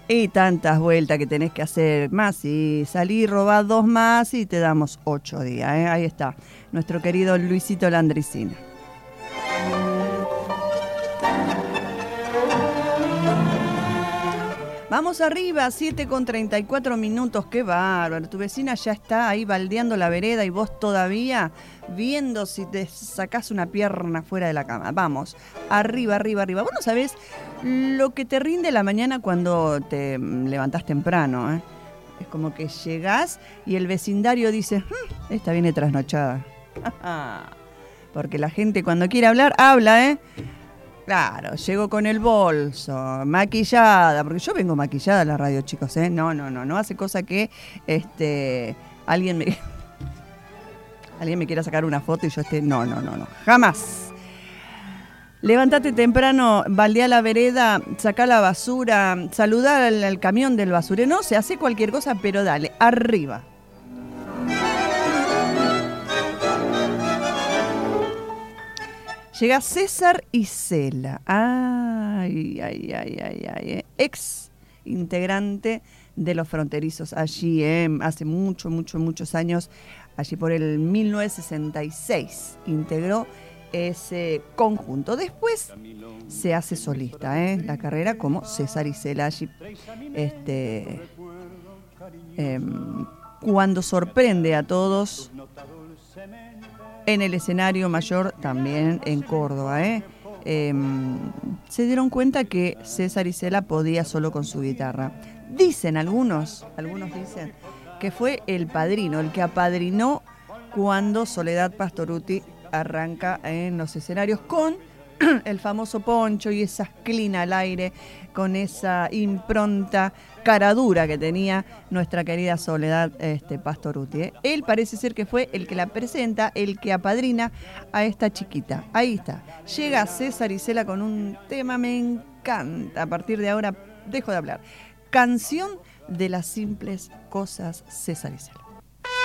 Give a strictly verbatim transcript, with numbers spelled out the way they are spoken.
Y tantas vueltas que tenés que hacer más. Y salí, robá dos más y te damos ocho días. ¿eh? Ahí está, nuestro querido Luisito Landricina. Vamos arriba, siete con treinta y cuatro minutos, qué bárbaro. Tu vecina ya está ahí baldeando la vereda y vos todavía viendo si te sacás una pierna fuera de la cama. Vamos, arriba, arriba, arriba. Vos no sabés lo que te rinde la mañana cuando te levantás temprano, ¿eh? Es como que llegás y el vecindario dice, hm, esta viene trasnochada. Porque la gente cuando quiere hablar, habla, ¿eh? Claro, llego con el bolso, maquillada, porque yo vengo maquillada a la radio, chicos, ¿eh? No, no, no, no hace cosa que este alguien me alguien me quiera sacar una foto y yo esté, no, no, no, no, jamás. Levántate temprano, baldea la vereda, sacá la basura, saludar al, al camión del basurero, no se hace cualquier cosa, pero dale, arriba. Llega César Isela, ay, ay, ay, ay, ay, eh. ex integrante de Los Fronterizos, allí, eh, hace mucho, mucho, muchos años, allí por el mil novecientos sesenta y seis, integró ese conjunto. Después se hace solista, eh, la carrera como César Isela, allí, este, eh, cuando sorprende a todos en el escenario mayor, también en Córdoba, ¿eh? Eh, se dieron cuenta que César Isela podía solo con su guitarra. Dicen algunos, algunos dicen que fue el padrino, el que apadrinó cuando Soledad Pastorutti arranca en los escenarios con el famoso poncho y esas clinas al aire, con esa impronta cara dura que tenía nuestra querida Soledad este, Pastorutti. ¿eh? Él parece ser que fue el que la presenta, el que apadrina a esta chiquita. Ahí está. Llega César Isela con un tema, me encanta. A partir de ahora dejo de hablar. Canción de las simples cosas, César Isela.